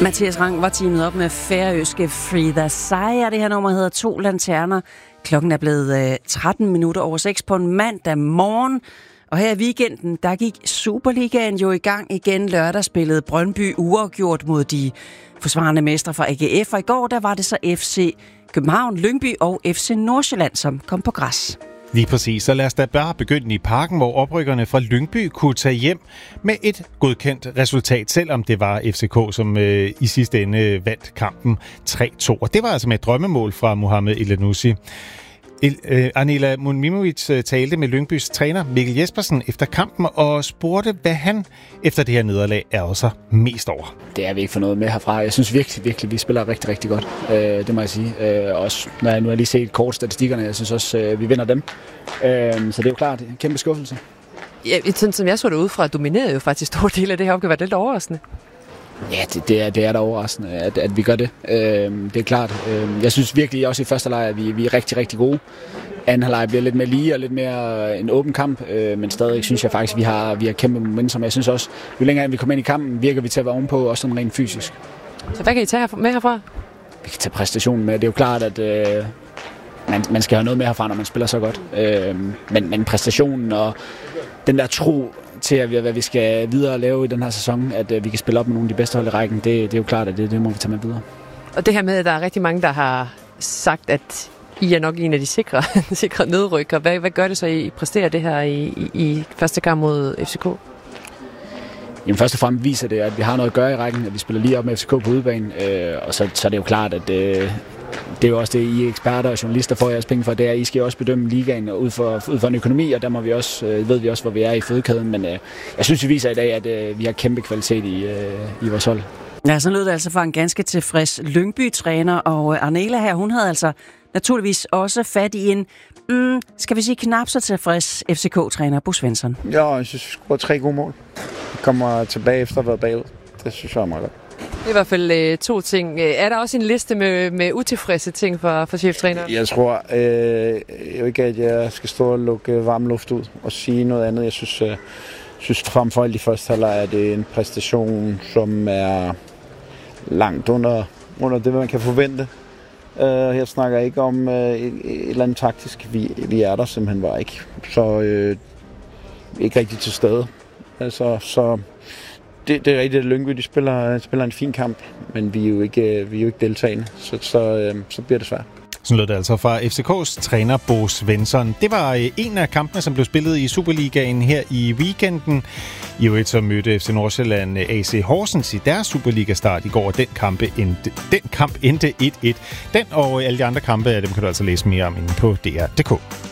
Mathias Rang var teamet op med færøske Frida Seier. Det her nummer hedder 2 lanterner. Klokken er blevet 6:13 på en mandag morgen. Og her i weekenden, der gik Superligaen jo i gang igen. Lørdag spillede Brøndby uafgjort mod de forsvarende mestre fra AGF. Og i går, der var det så FC København, Lyngby og FC Nordsjælland, som kom på græs. Lige præcis, så lad os da bare begynde i Parken, hvor oprykkerne fra Lyngby kunne tage hjem med et godkendt resultat, selvom det var FCK, som i sidste ende vandt kampen 3-2. Og det var altså med et drømmemål fra Mohamed Elyounoussi. Anila Munmimovic talte med Lyngbys træner Mikkel Jespersen efter kampen og spurgte, hvad han efter det her nederlag ærger sig mest over. Det er vi ikke for noget med herfra. Jeg synes virkelig, vi spiller rigtig, rigtig godt. Det må jeg sige. Også når jeg nu har lige set kort statistikkerne, jeg synes også, vi vinder dem. Så det er jo klart en kæmpe skuffelse. Ja, sådan som jeg så det udefra, dominerede jo faktisk stor del af det her opgave. Var det lidt overraskende? Ja, det er da overraskende, at vi gør det. Det er klart. Jeg synes virkelig også i første halvleg, at vi er rigtig, rigtig gode. Anden halvleg bliver lidt mere lige og lidt mere en åben kamp, men stadig synes jeg faktisk, at vi har kæmpe momentum. Jeg synes også, jo længere vi kommer ind i kampen, virker vi til at være ovenpå, også sådan rent fysisk. Så hvad kan I tage med herfra? Vi kan tage præstationen med. Det er jo klart, at man skal have noget med herfra, når man spiller så godt. Men præstationen og den der tro til, hvad vi skal videre lave i den her sæson, at vi kan spille op med nogle af de bedste hold i rækken, det er jo klart, at det må vi tage med videre. Og det her med, at der er rigtig mange, der har sagt, at I er nok en af de sikre nedrykker. Hvad gør det så, I præsterer det her i første kamp mod FCK? Jamen først og fremmest viser det, at vi har noget at gøre i rækken, at vi spiller lige op med FCK på udebane, og så er det jo klart, at det er jo også det, I eksperter og journalister får jeres penge for, det er, at I skal også bedømme ligaen ud for en økonomi, og der må vi også, ved vi også, hvor vi er i fødekæden, men jeg synes, vi viser i dag, at vi har kæmpe kvalitet i vores hold. Ja, så lød det altså fra en ganske tilfreds Lyngby-træner, og Arnela her, hun havde altså naturligvis også fat i en, skal vi sige, knap så tilfreds FCK-træner, Bo Svensson. Ja, jeg synes, vi scorer 3 gode mål. Vi kommer tilbage efter at have været bagud. Det synes jeg er meget godt. Det er i hvert fald 2 ting. Er der også en liste med utilfredse ting for cheftræneren? Jeg tror jo ikke, at jeg skal stå og lukke varm luft ud og sige noget andet. Jeg synes frem for alt i første halvleg, at det er en præstation, som er langt under det, man kan forvente. Her snakker jeg ikke om et eller andet taktisk. Vi er der simpelthen bare ikke. Så ikke rigtig til stede. Altså, så det er rigtigt, at Lyngby de spiller en fin kamp, men vi er jo ikke deltagende, så bliver det svært. Sådan lød det altså fra FCK's træner Bo Svensson. Det var en af kampene, som blev spillet i Superligaen her i weekenden. I øvrigt så mødte FC Nordsjælland AC Horsens i deres Superliga-start i går, og den kamp endte 1-1. Den og alle de andre kampe, dem kan du altså læse mere om inde på DR.dk.